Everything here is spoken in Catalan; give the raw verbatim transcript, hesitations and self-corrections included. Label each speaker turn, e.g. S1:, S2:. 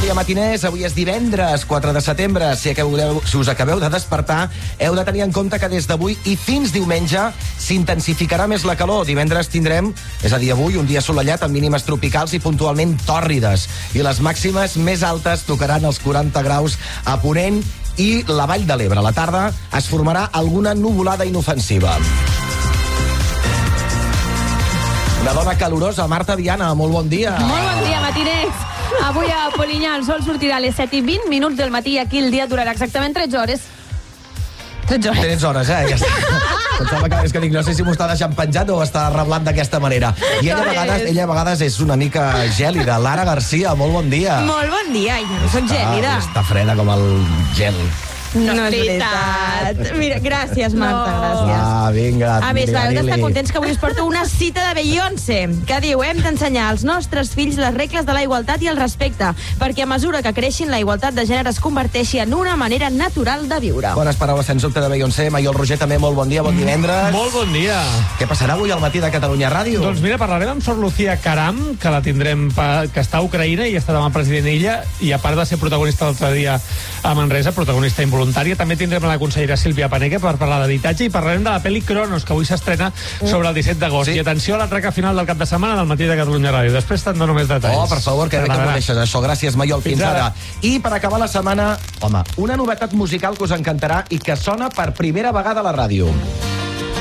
S1: dia, matiners. Avui és divendres, quatre de setembre. Si, acabeu, si us acabeu de despertar, heu de tenir en compte que des d'avui i fins diumenge s'intensificarà més la calor. Divendres tindrem, és a dir, avui, un dia assolellat amb mínimes tropicals i puntualment tòrrides. I les màximes més altes tocaran els quaranta graus a Ponent i la Vall de l'Ebre. A la tarda es formarà alguna nuvolada inofensiva. Una dona calorosa, Marta Viana, molt bon dia.
S2: Molt bon dia, matiners. Avui a Polinyà el sol sortirà a les set i vint minuts del matí i aquí el dia durarà exactament tretze hores. tretze hores.
S1: tretze hores, eh? Ja està. Pensava que, és que dic, no sé si m'ho està deixant penjat o està reblant d'aquesta manera. I ella a vegades, ella a vegades és una mica gèlida. Lara Garcia, molt bon dia.
S3: Molt bon dia, i no soc gèlida.
S1: Està freda com el gel.
S3: No, no és veritat. Mira, gràcies, Marta,
S2: No.
S3: gràcies.
S1: Ah, vinga.
S3: A més,
S1: mira,
S3: heu d'estar
S1: Lili.
S3: contents que avui us porto una cita de Beyoncé, que diu, hem d'ensenyar als nostres fills les regles de la igualtat i el respecte, perquè a mesura que creixin, la igualtat de gènere es converteixi en una manera natural de viure.
S1: Bones paraules, sens dubte, de Beyoncé. Maiol Roger, també molt bon dia, bon divendres.
S4: Molt bon dia.
S1: Què passarà avui al matí de Catalunya Ràdio?
S4: Doncs mira, parlarem amb Sor Lucía Caram, que la tindrem, pa, que està a Ucraïna i està demà president ella, i a part de ser protagonista l'altre dia a Manresa, protagonista involuntària, també tindrem a la consellera Sílvia Paneque per parlar d'habitatge i parlarem de la pel·li Cronos, que avui s'estrena sobre el disset d'agost.
S1: Sí.
S4: I atenció a la traca final del cap de setmana del matí de Catalunya Ràdio. Després te'n dono més detalls.
S1: Oh, per favor, que bé que m'ho deixes, això. Gràcies, Maiol. Fins,
S4: Fins ara.
S1: ara. I per acabar la setmana, home, una novetat musical que us encantarà i que sona per primera vegada a la ràdio.